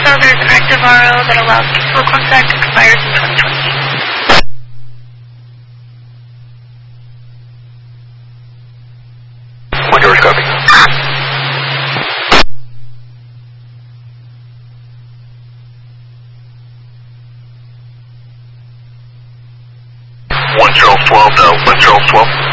there's an active RO that allows peaceful contact, expires in 2020. Windowers copy. One Charles 12, no. 1 Charles 12.